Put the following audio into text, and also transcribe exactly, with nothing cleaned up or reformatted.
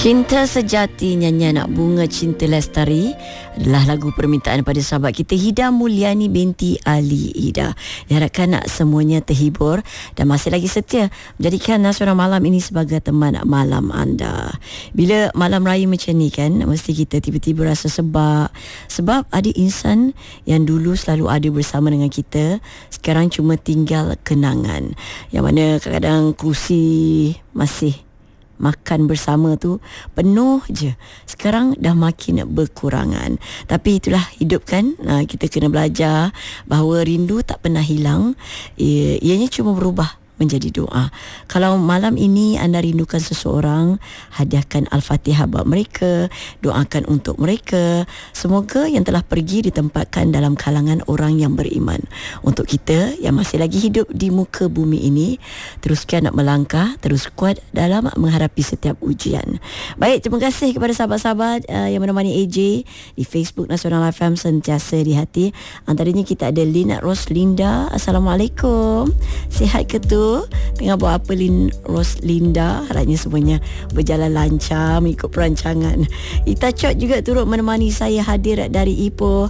Cinta Sejati, nyanyian Anak Bunga Cinta Lestari adalah lagu permintaan pada sahabat kita Hida Mulyani binti Ali Ida. Diharapkan nak semuanya terhibur dan masih lagi setia menjadikan Nasional Malam ini sebagai teman malam anda. Bila malam raya macam ni kan, mesti kita tiba-tiba rasa sebab sebab ada insan yang dulu selalu ada bersama dengan kita, sekarang cuma tinggal kenangan. Yang mana kadang-kadang kerusi masih makan bersama tu penuh je, sekarang dah makin berkurangan. Tapi itulah hidup kan. Nah, kita kena belajar bahawa rindu tak pernah hilang. Ia, ianya cuma berubah menjadi doa. Kalau malam ini anda rindukan seseorang, hadiahkan Al-Fatihah buat mereka, doakan untuk mereka. Semoga yang telah pergi ditempatkan dalam kalangan orang yang beriman. Untuk kita yang masih lagi hidup di muka bumi ini, teruskan nak melangkah, terus kuat dalam menghadapi setiap ujian. Baik, terima kasih kepada sahabat-sahabat uh, yang menemani A J di Facebook Nasional F M sentiasa di hati. Antaranya kita ada Lina Roslinda. Assalamualaikum. Sihat ke tu? Tengah buat apa Lin Roslinda? Harapnya semuanya berjalan lancar mengikut perancangan. Ita Chot juga turut menemani saya hadir dari Ipoh.